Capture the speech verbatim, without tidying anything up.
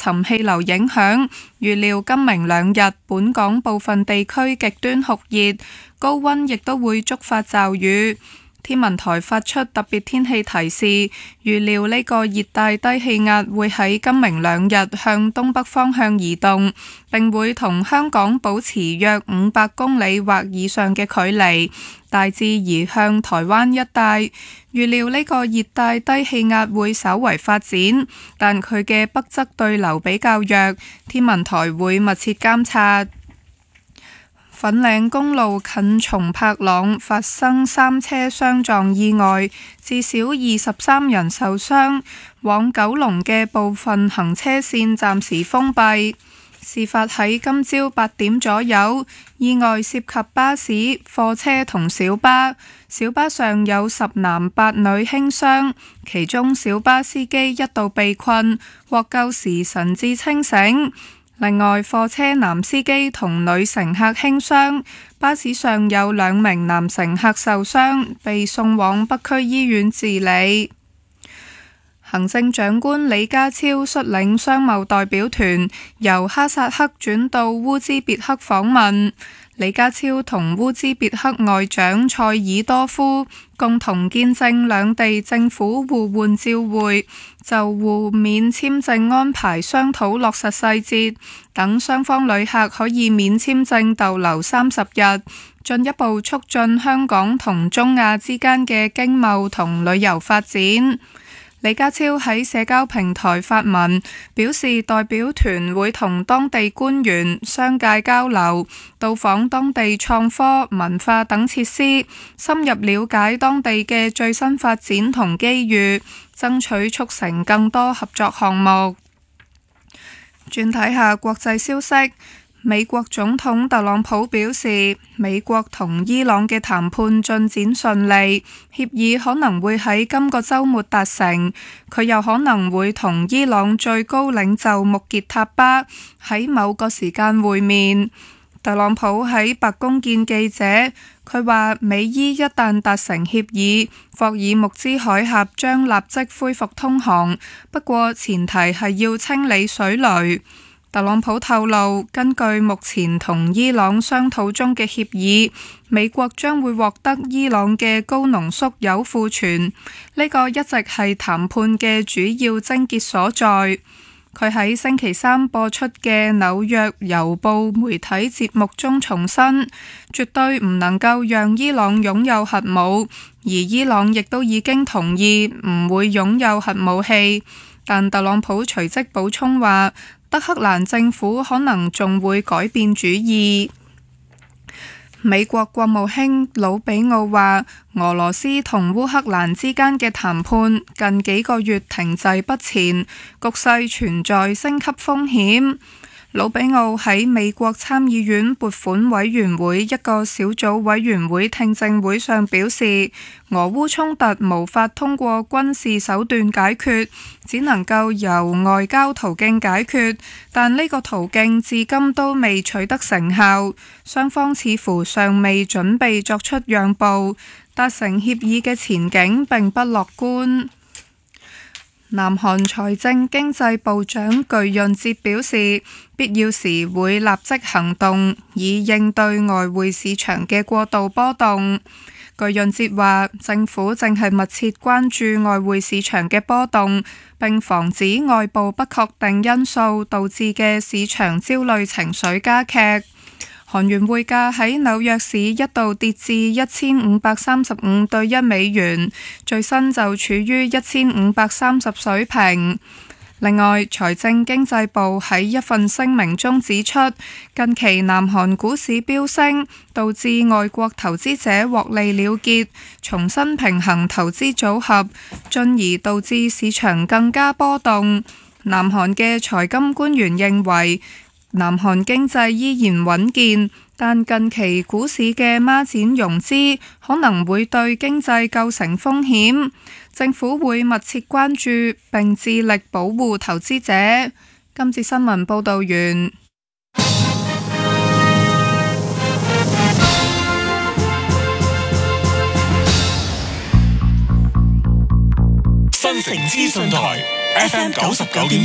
沉氣流影響，預料今明兩日本港部分地區極端酷熱，高溫亦都會觸發驟雨。天文台發出特別天氣提示，預料呢個熱帶低氣壓會喺今明兩日向東北方向移動，並會同香港保持約五百公里或以上嘅距離，大致移向台灣一帶。預料呢個熱帶低氣壓會稍為發展，但佢嘅北側對流比較弱，天文台會密切監察。粉嶺公路近松柏塱發生三車相撞意外，至少二十三人受傷，往九龍嘅部分行車線暫時封閉。事發喺今朝八點左右，意外涉及巴士、貨車同小巴，小巴上有十男八女輕傷，其中小巴司機一度被困，獲救時神志清醒。另外，貨車男司機同女乘客輕傷，巴士上有兩名男乘客受傷，被送往北區醫院治理。行政長官李家超率領商貿代表團由哈薩克轉到烏茲別克訪問。李家超同烏茲別克外長塞爾多夫共同見證兩地政府互換照會，就互免簽證安排商討落實細節，等雙方旅客可以免簽證逗留三十日，進一步促進香港同中亞之間嘅經貿同旅遊發展。李家超喺社交平台發文表示，代表團會同當地官員、商界交流，到訪當地創科、文化等設施，深入了解當地嘅最新發展同機遇，爭取促成更多合作項目。轉睇下國際消息。美國總統特朗普表示，美國同伊朗嘅談判進展順利，協議可能會喺今個週末達成。佢又可能會同伊朗最高領袖穆傑塔巴喺某個時間會面。特朗普喺白宮見記者，佢話美伊一旦達成協議，霍爾木茲海峽將立即恢復通航，不過前提係要清理水雷。特朗普透露，根據目前同伊朗商討中嘅協議，美國將會獲得伊朗嘅高濃縮鈾庫存，呢個一直係談判嘅主要症結所在。佢喺星期三播出嘅紐約郵報媒體節目中重申，絕對唔能夠讓伊朗擁有核武，而伊朗亦都已經同意唔會擁有核武器。但特朗普隨即補充話，德黑蘭政府可能仲會改變主意。美國國務卿魯比奧話，俄羅斯同烏克蘭之間嘅談判近幾個月停滯不前，局勢存在升級風險。魯比奧喺美國參議院撥款委員會一個小組委員會聽證會上表示，俄烏衝突無法通過軍事手段解決，只能夠由外交途徑解決，但呢個途徑至今都未取得成效，雙方似乎尚未準備作出讓步，達成協議嘅前景並不樂觀。南韓財政經濟部長具潤哲表示，必要時會立即行動，以應對外匯市場嘅過度波動。具潤哲話，政府正係密切關注外匯市場嘅波動，並防止外部不確定因素導致嘅市場焦慮情緒加劇。韓元匯價喺紐約市一度跌至一千五百三十五對一美元，最新就處於一千五百三十水平。另外，財政經濟部喺一份聲明中指出，近期南韓股市飆升，導致外國投資者獲利了結，重新平衡投資組合，進而導致市場更加波動。南韓嘅財金官員認為，南韓經濟依然穩健，但近期股市嘅孖展融資可能會對經濟構成風險，政府會密切關注並致力保護投資者。今次新聞報道完。 新城資訊台 F M 九十九點